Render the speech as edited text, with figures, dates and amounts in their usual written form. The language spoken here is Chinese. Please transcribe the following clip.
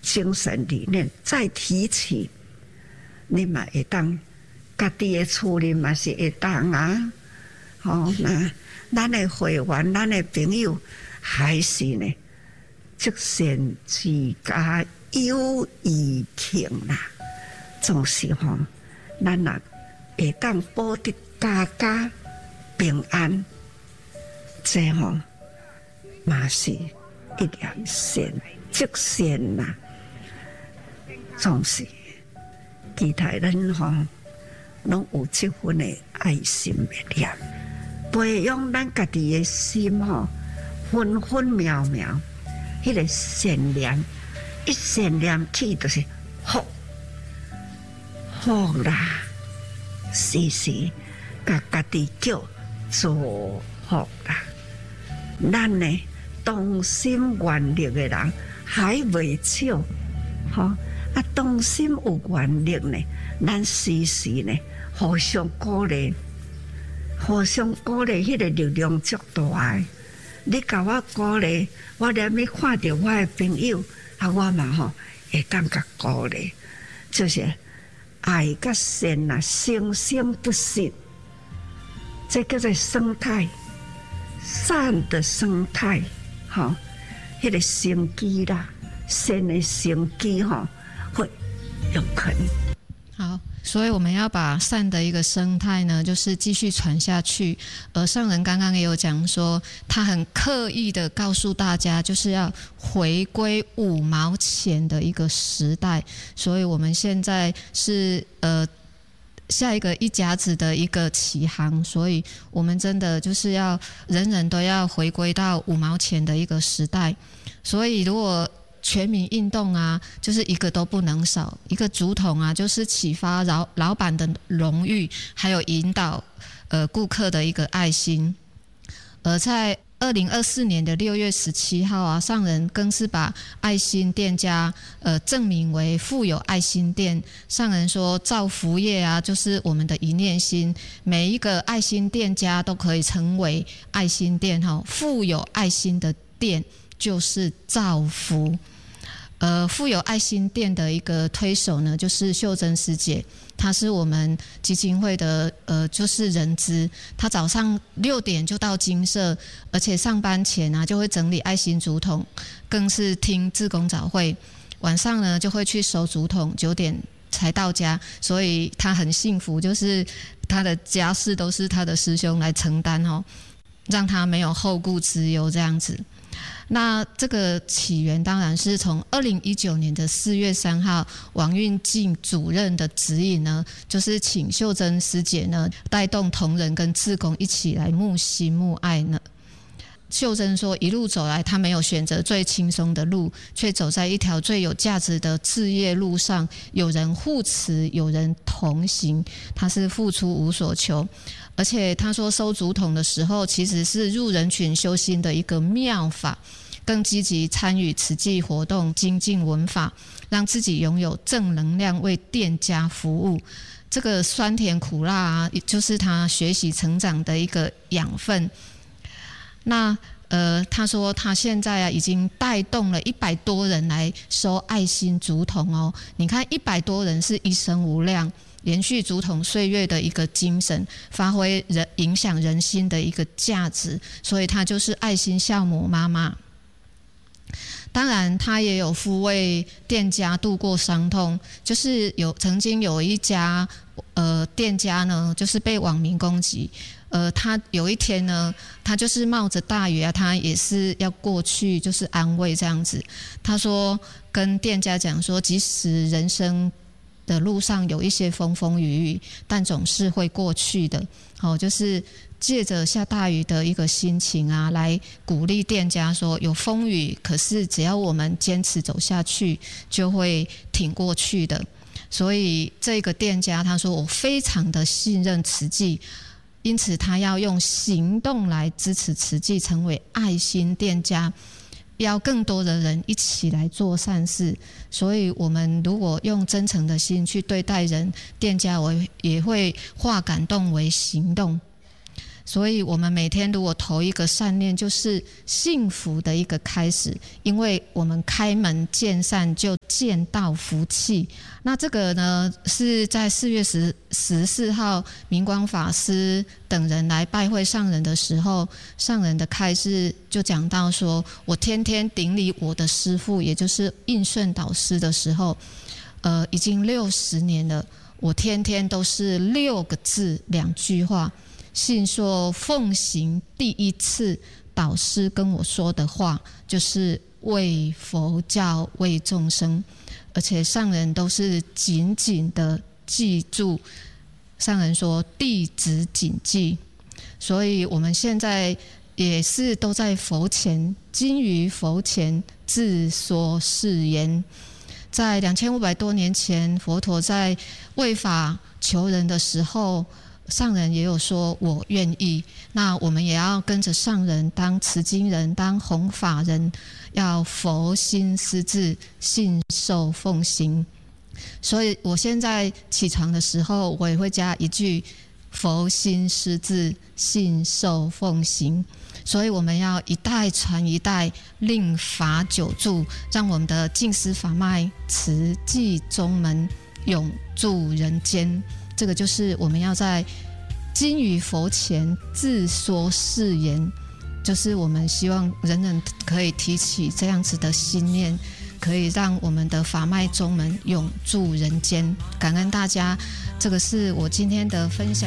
精神理念再提起，你嘛会当家己的厝里嘛是会当啊。那咱的会员、咱的朋友，还是呢，积善之家有余庆啦。总是咱也会当保得家家平安，这嘛是一念善，积善啦。总是期待人拢有这份的爱心的念，培养咱家己的心分分秒秒，迄个善念，一善念起就是福福啦，时时甲家己叫祝福啦。咱呢同心圆力的人还未少，同心有原力呢，咱时时呢互相鼓励，迄个力量足大的。你甲我鼓励，我连你看到我的朋友，我嘛会当甲鼓励，就是爱甲善啊，生生不息，这叫做生态，善的生态，迄个生机啦，善的生机会永恒。 好，所以我们要把善的一个生态呢，就是继续传下去。而上人刚刚也有讲说，他很刻意的告诉大家，就是要回归5毛钱的一个时代。所以我们现在是下一个一甲子的一个起航，所以我们真的就是要人人都要回归到5毛钱的一个时代。所以如果全民运动啊，就是一个都不能少。一个竹筒啊，就是启发老板的荣誉，还有引导顾客的一个爱心。而在2024年的6月17号啊，上人更是把爱心店家证明为富有爱心店。上人说，造福业啊，就是我们的一念心，每一个爱心店家都可以成为爱心店，富有爱心的店就是造福。富有爱心店的一个推手呢，就是秀珍师姐，她是我们基金会的就是人资，她早上6点就到精舍，而且上班前啊就会整理爱心竹筒，更是听志工早会，晚上呢就会去收竹筒，9点才到家，所以她很幸福，就是她的家事都是她的师兄来承担让她没有后顾之忧这样子。那这个起源当然是从2019年的4月3号王运静主任的指引呢，就是请秀珍师姐呢带动同仁跟志工一起来募心募爱呢。秀珍说，一路走来，她没有选择最轻松的路，却走在一条最有价值的志业路上，有人护持，有人同行，她是付出无所求。而且她说，收竹筒的时候其实是入人群修心的一个妙法，更积极参与慈济活动，精进文法，让自己拥有正能量，为店家服务。这个酸甜苦辣啊，就是她学习成长的一个养分。那他说他现在啊已经带动了100多人来收爱心竹筒哦。你看100多人是一生无量，连续竹筒岁月的一个精神，发挥影响人心的一个价值，所以他就是爱心孝母妈妈。当然他也有抚慰店家度过伤痛，就是曾经有一家店家呢，就是被网民攻击。他有一天呢，他就是冒着大雨啊，他也是要过去就是安慰这样子。他说跟店家讲说，即使人生的路上有一些风风雨雨，但总是会过去的。就是借着下大雨的一个心情啊，来鼓励店家说，有风雨，可是只要我们坚持走下去，就会挺过去的。所以这个店家他说，我非常的信任慈济，因此他要用行动来支持慈济成为爱心店家，要更多的人一起来做善事。所以我们如果用真诚的心去对待人，店家也会化感动为行动。 所以我们每天如果投一个善念，就是幸福的一个开始，因为我们开门见善就见到福气。那这个呢，是在4月14号明光法师等人来拜会上人的时候，上人的开示就讲到说，我天天顶礼我的师父，也就是印顺导师的时候，已经60年了，我天天都是6个字2句话，信受奉行。第一次导师跟我说的话就是为佛教为众生，而且上人都是紧紧的记住，上人说弟子谨记。所以我们现在也是都在佛前，今于佛前自说誓言。在2500多年前，佛陀在为法求人的时候，上人也有说我愿意。那我们也要跟着上人当持经人，当弘法人，要佛心思志，信受奉行。所以我现在起床的时候，我也会加一句佛心思志，信受奉行。所以我们要一代传一代，令法久住，让我们的净思法脉慈济宗门永驻人间。这个就是我们要在今于佛前自说誓言，就是我们希望人人可以提起这样子的心念，可以让我们的法脉宗门永驻人间。感恩大家，这个是我今天的分享。